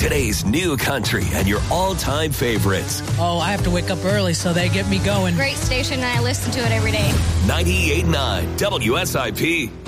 Today's new country and your all-time favorites. Oh, I have to wake up early so they get me going. Great station, and I listen to it every day. 98.9 WSIP.